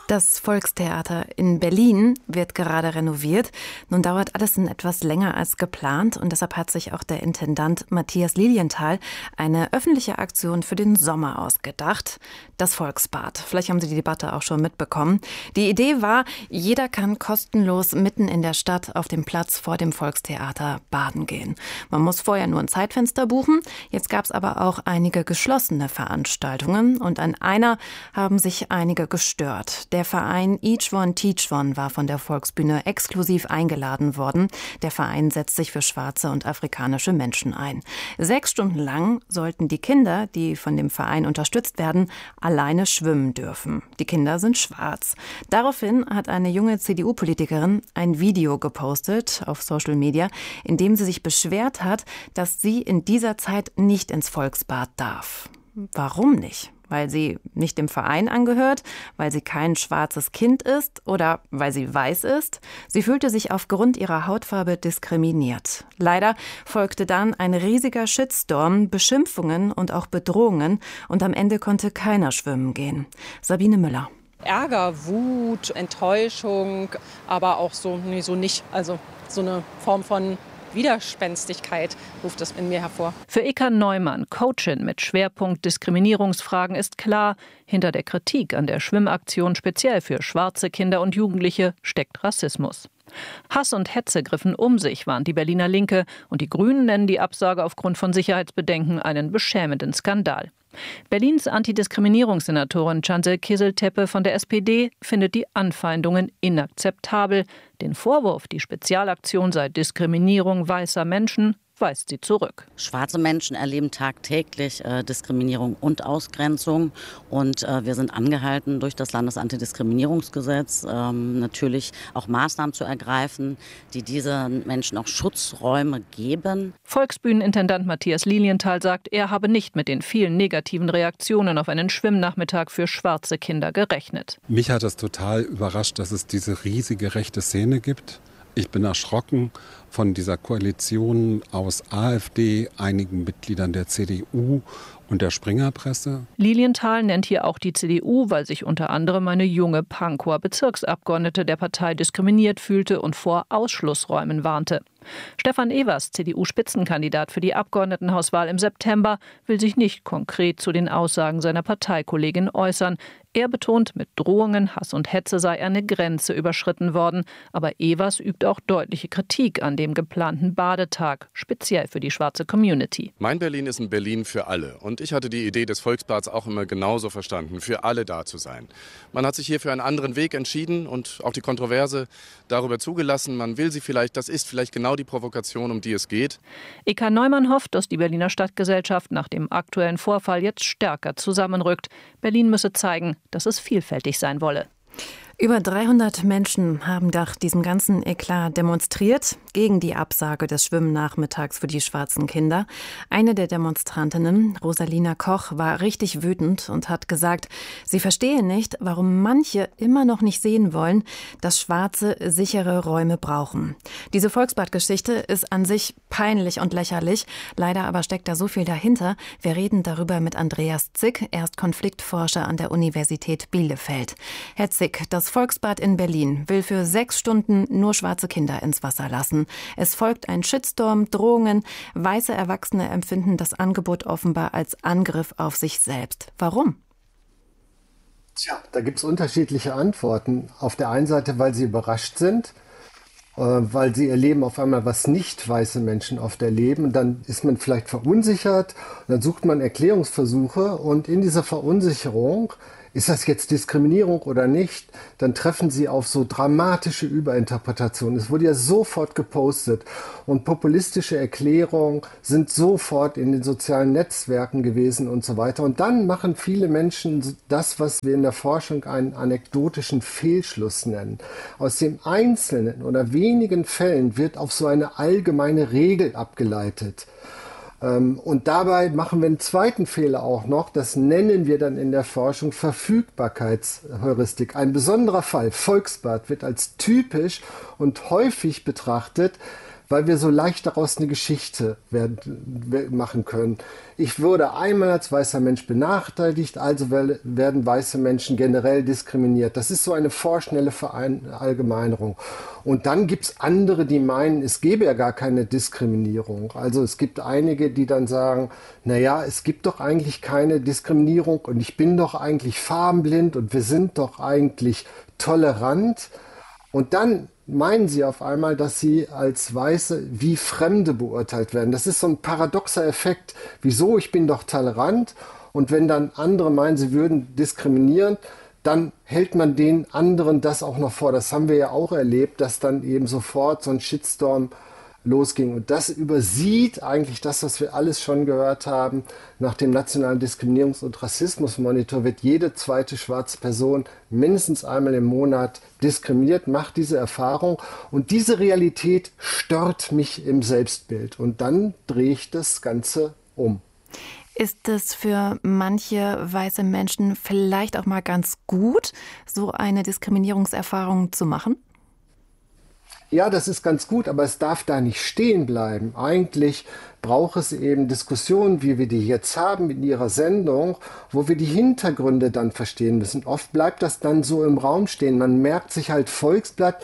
Das Volkstheater in Berlin wird gerade renoviert. Nun dauert alles etwas länger als geplant und deshalb hat sich auch der Intendant Matthias Lilienthal eine öffentliche Aktion für den Sommer ausgedacht. Das Volksbad. Vielleicht haben Sie die Debatte auch schon mitbekommen. Die Idee war, jeder kann kostenlos mitten in der Stadt auf dem Platz vor dem Volkstheater baden gehen. Man muss vorher nur ein Zeitfenster buchen. Jetzt gab es aber auch einige geschlossene Veranstaltungen und an einer haben sich einige gestört. Der Verein Each One Teach One war von der Volksbühne exklusiv eingeladen worden. Der Verein setzt sich für schwarze und afrikanische Menschen ein. 6 Stunden lang sollten die Kinder, die von dem Verein unterstützt werden, alleine schwimmen dürfen. Die Kinder sind schwarz. Daraufhin hat eine junge CDU-Politikerin ein Video gepostet auf Social Media, in dem sie sich beschwert hat, dass sie in dieser Zeit nicht ins Volksbad darf. Warum nicht? Weil sie nicht dem Verein angehört, weil sie kein schwarzes Kind ist oder weil sie weiß ist. Sie fühlte sich aufgrund ihrer Hautfarbe diskriminiert. Leider folgte dann ein riesiger Shitstorm, Beschimpfungen und auch Bedrohungen und am Ende konnte keiner schwimmen gehen. Sabine Müller. Ärger, Wut, Enttäuschung, aber auch so nicht. Also so eine Form von Widerspenstigkeit ruft es in mir hervor. Für Eka Neumann, Coachin mit Schwerpunkt Diskriminierungsfragen, ist klar, hinter der Kritik an der Schwimmaktion speziell für schwarze Kinder und Jugendliche steckt Rassismus. Hass und Hetze griffen um sich, warnt die Berliner Linke, und die Grünen nennen die Absage aufgrund von Sicherheitsbedenken einen beschämenden Skandal. Berlins Antidiskriminierungssenatorin Cansel Kizil-Tepe von der SPD findet die Anfeindungen inakzeptabel. Den Vorwurf, die Spezialaktion sei Diskriminierung weißer Menschen, weist sie zurück. Schwarze Menschen erleben tagtäglich Diskriminierung und Ausgrenzung. Und wir sind angehalten, durch das Landesantidiskriminierungsgesetz natürlich auch Maßnahmen zu ergreifen, die diesen Menschen auch Schutzräume geben. Volksbühnenintendant Matthias Lilienthal sagt, er habe nicht mit den vielen negativen Reaktionen auf einen Schwimmnachmittag für schwarze Kinder gerechnet. Mich hat es total überrascht, dass es diese riesige rechte Szene gibt. Ich bin erschrocken von dieser Koalition aus AfD, einigen Mitgliedern der CDU und der Springerpresse. Lilienthal nennt hier auch die CDU, weil sich unter anderem eine junge Pankower Bezirksabgeordnete der Partei diskriminiert fühlte und vor Ausschlussräumen warnte. Stefan Evers, CDU-Spitzenkandidat für die Abgeordnetenhauswahl im September, will sich nicht konkret zu den Aussagen seiner Parteikollegin äußern. Er betont, mit Drohungen, Hass und Hetze sei eine Grenze überschritten worden. Aber Evers übt auch deutliche Kritik an dem geplanten Badetag, speziell für die schwarze Community. Mein Berlin ist ein Berlin für alle. Und ich hatte die Idee des Volksbads auch immer genauso verstanden, für alle da zu sein. Man hat sich hier für einen anderen Weg entschieden und auch die Kontroverse darüber zugelassen. Man will sie vielleicht, das ist vielleicht genau die Provokation, um die es geht. Eka Neumann hofft, dass die Berliner Stadtgesellschaft nach dem aktuellen Vorfall jetzt stärker zusammenrückt. Berlin müsse zeigen, dass es vielfältig sein wolle. Über 300 Menschen haben nach diesem ganzen Eklat demonstriert gegen die Absage des Schwimmnachmittags für die schwarzen Kinder. Eine der Demonstrantinnen, Rosalina Koch, war richtig wütend und hat gesagt, sie verstehe nicht, warum manche immer noch nicht sehen wollen, dass Schwarze sichere Räume brauchen. Diese Volksbadgeschichte ist an sich peinlich und lächerlich. Leider aber steckt da so viel dahinter. Wir reden darüber mit Andreas Zick. Er ist Konfliktforscher an der Universität Bielefeld. Herr Zick, das Volksbad in Berlin will für 6 Stunden nur schwarze Kinder ins Wasser lassen. Es folgt ein Shitstorm, Drohungen. Weiße Erwachsene empfinden das Angebot offenbar als Angriff auf sich selbst. Warum? Tja, da gibt es unterschiedliche Antworten. Auf der einen Seite, weil sie überrascht sind, weil sie erleben auf einmal, was nicht weiße Menschen oft erleben. Dann ist man vielleicht verunsichert, dann sucht man Erklärungsversuche und in dieser Verunsicherung, ist das jetzt Diskriminierung oder nicht, dann treffen sie auf so dramatische Überinterpretationen. Es wurde ja sofort gepostet und populistische Erklärungen sind sofort in den sozialen Netzwerken gewesen und so weiter. Und dann machen viele Menschen das, was wir in der Forschung einen anekdotischen Fehlschluss nennen. Aus dem einzelnen oder wenigen Fällen wird auf so eine allgemeine Regel abgeleitet. Und dabei machen wir einen zweiten Fehler auch noch, das nennen wir dann in der Forschung Verfügbarkeitsheuristik. Ein besonderer Fall, Volksbad, wird als typisch und häufig betrachtet, weil wir so leicht daraus eine Geschichte machen können. Ich wurde einmal als weißer Mensch benachteiligt, also werden weiße Menschen generell diskriminiert. Das ist so eine vorschnelle Verallgemeinerung. Und dann gibt es andere, die meinen, es gäbe ja gar keine Diskriminierung. Also es gibt einige, die dann sagen, naja, es gibt doch eigentlich keine Diskriminierung und ich bin doch eigentlich farbenblind und wir sind doch eigentlich tolerant. Und dann meinen sie auf einmal, dass sie als Weiße wie Fremde beurteilt werden. Das ist so ein paradoxer Effekt. Wieso? Ich bin doch tolerant. Und wenn dann andere meinen, sie würden diskriminieren, dann hält man den anderen das auch noch vor. Das haben wir ja auch erlebt, dass dann eben sofort so ein Shitstorm losging. Und das übersieht eigentlich das, was wir alles schon gehört haben. Nach dem Nationalen Diskriminierungs- und Rassismusmonitor wird jede zweite schwarze Person mindestens einmal im Monat diskriminiert, macht diese Erfahrung. Und diese Realität stört mich im Selbstbild. Und dann drehe ich das Ganze um. Ist es für manche weiße Menschen vielleicht auch mal ganz gut, so eine Diskriminierungserfahrung zu machen? Ja, das ist ganz gut, aber es darf da nicht stehen bleiben. Eigentlich braucht es eben Diskussionen, wie wir die jetzt haben in Ihrer Sendung, wo wir die Hintergründe dann verstehen müssen. Oft bleibt das dann so im Raum stehen. Man merkt sich halt Volksblatt,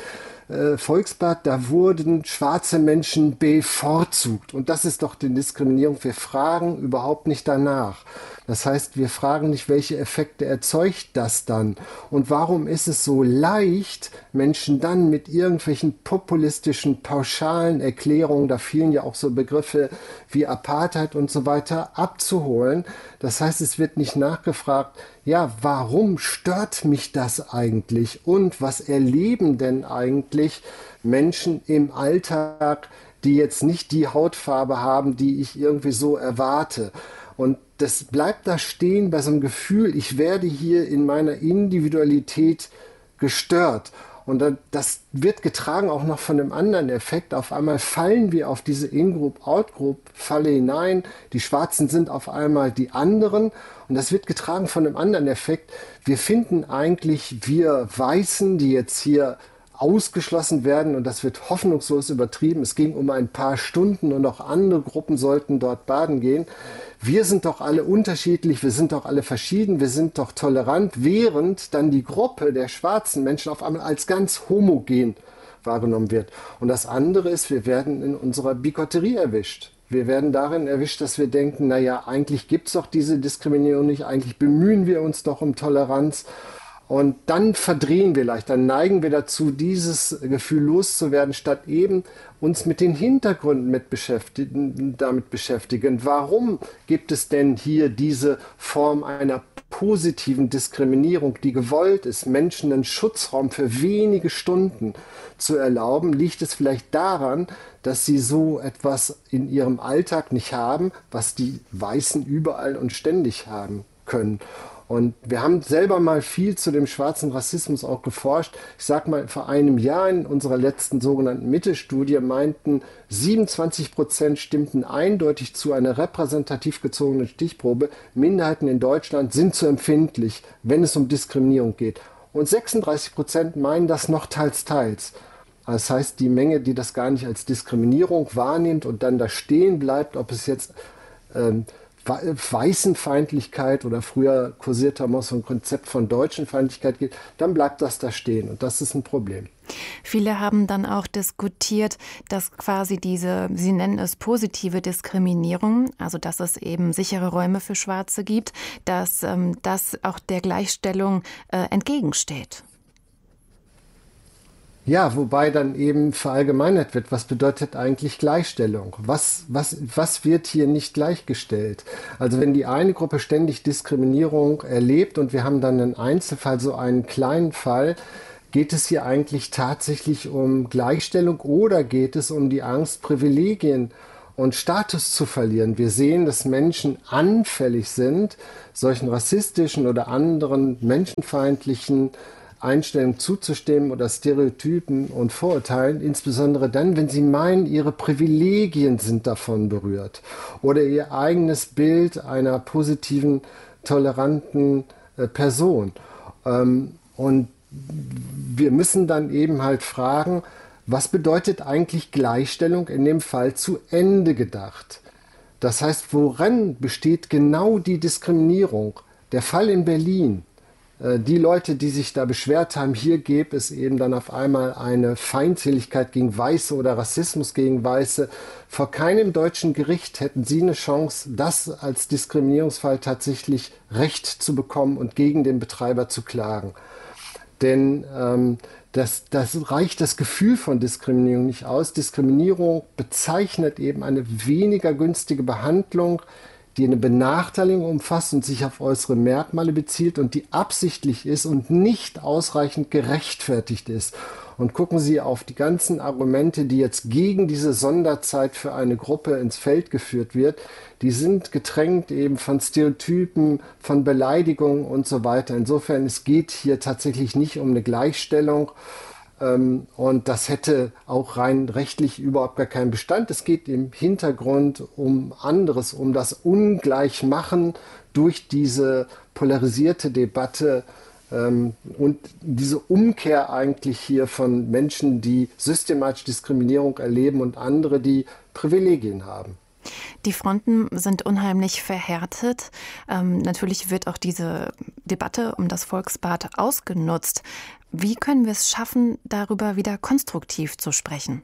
da wurden schwarze Menschen bevorzugt. Und das ist doch die Diskriminierung. Wir fragen überhaupt nicht danach. Das heißt, wir fragen nicht, welche Effekte erzeugt das dann? Und warum ist es so leicht, Menschen dann mit irgendwelchen populistischen, pauschalen Erklärungen, da fielen ja auch so Begriffe wie Apartheid und so weiter, abzuholen? Das heißt, es wird nicht nachgefragt, ja, warum stört mich das eigentlich? Und was erleben denn eigentlich Menschen im Alltag, die jetzt nicht die Hautfarbe haben, die ich irgendwie so erwarte? Und das bleibt da stehen bei so einem Gefühl, ich werde hier in meiner Individualität gestört. Und das wird getragen auch noch von einem anderen Effekt. Auf einmal fallen wir auf diese In-Group, Out-Group-Falle hinein. Die Schwarzen sind auf einmal die anderen. Und das wird getragen von einem anderen Effekt. Wir finden eigentlich, wir Weißen, die jetzt hier ausgeschlossen werden, und das wird hoffnungslos übertrieben. Es ging um ein paar Stunden und auch andere Gruppen sollten dort baden gehen. Wir sind doch alle unterschiedlich, wir sind doch alle verschieden, wir sind doch tolerant, während dann die Gruppe der schwarzen Menschen auf einmal als ganz homogen wahrgenommen wird. Und das andere ist, wir werden in unserer Bigotterie erwischt. Wir werden darin erwischt, dass wir denken, naja, eigentlich gibt es doch diese Diskriminierung nicht, eigentlich bemühen wir uns doch um Toleranz. Und dann verdrehen wir leicht, dann neigen wir dazu, dieses Gefühl loszuwerden, statt eben uns mit den Hintergründen damit beschäftigen. Warum gibt es denn hier diese Form einer positiven Diskriminierung, die gewollt ist, Menschen einen Schutzraum für wenige Stunden zu erlauben? Liegt es vielleicht daran, dass sie so etwas in ihrem Alltag nicht haben, was die Weißen überall und ständig haben können? Und wir haben selber mal viel zu dem schwarzen Rassismus auch geforscht. Ich sage mal, vor einem Jahr in unserer letzten sogenannten Mitte-Studie meinten 27% stimmten eindeutig zu einer repräsentativ gezogenen Stichprobe. Minderheiten in Deutschland sind zu empfindlich, wenn es um Diskriminierung geht. Und 36% meinen das noch teils. Das heißt, die Menge, die das gar nicht als Diskriminierung wahrnimmt und dann da stehen bleibt, ob es jetzt Weißenfeindlichkeit oder früher kursierte auch so ein Konzept von Deutschenfeindlichkeit gibt, dann bleibt das da stehen und das ist ein Problem. Viele haben dann auch diskutiert, dass quasi diese, Sie nennen es positive Diskriminierung, also dass es eben sichere Räume für Schwarze gibt, dass das auch der Gleichstellung entgegensteht. Ja, wobei dann eben verallgemeinert wird, was bedeutet eigentlich Gleichstellung? Was wird hier nicht gleichgestellt? Also wenn die eine Gruppe ständig Diskriminierung erlebt und wir haben dann einen Einzelfall, so einen kleinen Fall, geht es hier eigentlich tatsächlich um Gleichstellung oder geht es um die Angst, Privilegien und Status zu verlieren? Wir sehen, dass Menschen anfällig sind, solchen rassistischen oder anderen menschenfeindlichen Einstellungen zuzustimmen oder Stereotypen und Vorurteilen, insbesondere dann, wenn sie meinen, ihre Privilegien sind davon berührt oder ihr eigenes Bild einer positiven, toleranten Person. Und wir müssen dann eben halt fragen, was bedeutet eigentlich Gleichstellung in dem Fall zu Ende gedacht? Das heißt, woran besteht genau die Diskriminierung? Der Fall in Berlin, die Leute, die sich da beschwert haben, hier gäbe es eben dann auf einmal eine Feindseligkeit gegen Weiße oder Rassismus gegen Weiße. Vor keinem deutschen Gericht hätten sie eine Chance, das als Diskriminierungsfall tatsächlich Recht zu bekommen und gegen den Betreiber zu klagen. Denn das reicht das Gefühl von Diskriminierung nicht aus. Diskriminierung bezeichnet eben eine weniger günstige Behandlung, die eine Benachteiligung umfasst und sich auf äußere Merkmale bezieht und die absichtlich ist und nicht ausreichend gerechtfertigt ist. Und gucken Sie auf die ganzen Argumente, die jetzt gegen diese Sonderzeit für eine Gruppe ins Feld geführt wird. Die sind getränkt eben von Stereotypen, von Beleidigungen und so weiter. Insofern, es geht hier tatsächlich nicht um eine Gleichstellung. Und das hätte auch rein rechtlich überhaupt gar keinen Bestand. Es geht im Hintergrund um anderes, um das Ungleichmachen durch diese polarisierte Debatte und diese Umkehr eigentlich hier von Menschen, die systematisch Diskriminierung erleben und andere, die Privilegien haben. Die Fronten sind unheimlich verhärtet. Natürlich wird auch diese Debatte um das Volksbad ausgenutzt. Wie können wir es schaffen, darüber wieder konstruktiv zu sprechen?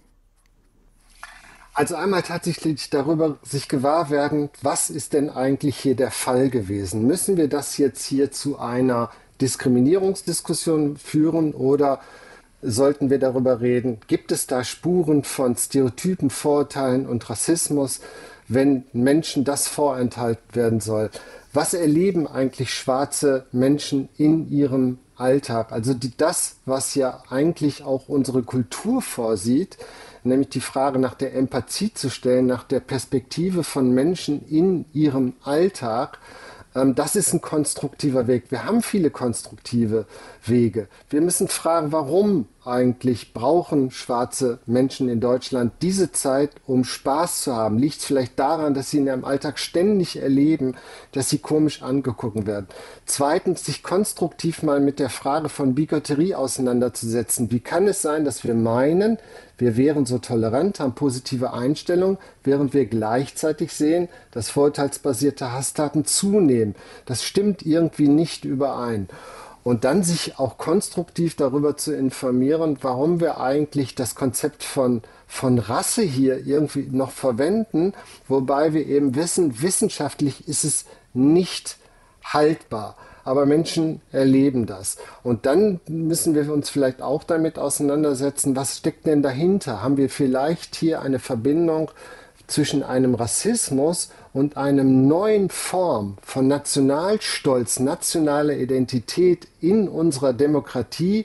Also einmal tatsächlich darüber sich gewahr werden, was ist denn eigentlich hier der Fall gewesen? Müssen wir das jetzt hier zu einer Diskriminierungsdiskussion führen oder sollten wir darüber reden, gibt es da Spuren von Stereotypen, Vorurteilen und Rassismus, wenn Menschen das vorenthalten werden soll? Was erleben eigentlich schwarze Menschen in ihrem Alltag? Also das, was ja eigentlich auch unsere Kultur vorsieht, nämlich die Frage nach der Empathie zu stellen, nach der Perspektive von Menschen in ihrem Alltag. Das ist ein konstruktiver Weg. Wir haben viele konstruktive Wege. Wir müssen fragen, warum eigentlich brauchen schwarze Menschen in Deutschland diese Zeit, um Spaß zu haben? Liegt es vielleicht daran, dass sie in ihrem Alltag ständig erleben, dass sie komisch angeguckt werden? Zweitens, sich konstruktiv mal mit der Frage von Bigotterie auseinanderzusetzen. Wie kann es sein, dass wir meinen, wir wären so tolerant, haben positive Einstellungen, während wir gleichzeitig sehen, dass vorurteilsbasierte Hasstaten zunehmen? Das stimmt irgendwie nicht überein. Und dann sich auch konstruktiv darüber zu informieren, warum wir eigentlich das Konzept von Rasse hier irgendwie noch verwenden, wobei wir eben wissen, wissenschaftlich ist es nicht haltbar. Aber Menschen erleben das. Und dann müssen wir uns vielleicht auch damit auseinandersetzen, was steckt denn dahinter? Haben wir vielleicht hier eine Verbindung zwischen einem Rassismus und einem neuen Form von Nationalstolz, nationaler Identität in unserer Demokratie,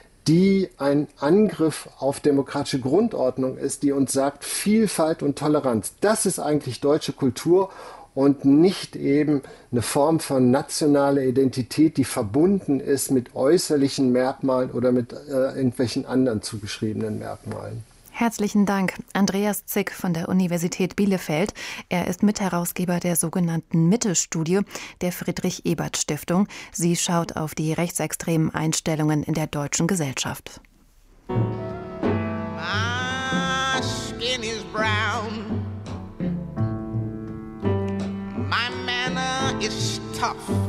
die ein Angriff auf demokratische Grundordnung ist, die uns sagt, Vielfalt und Toleranz. Das ist eigentlich deutsche Kultur und nicht eben eine Form von nationaler Identität, die verbunden ist mit äußerlichen Merkmalen oder mit irgendwelchen anderen zugeschriebenen Merkmalen. Herzlichen Dank, Andreas Zick von der Universität Bielefeld. Er ist Mitherausgeber der sogenannten Mitte-Studie der Friedrich-Ebert-Stiftung. Sie schaut auf die rechtsextremen Einstellungen in der deutschen Gesellschaft. My skin is brown. My manner is tough.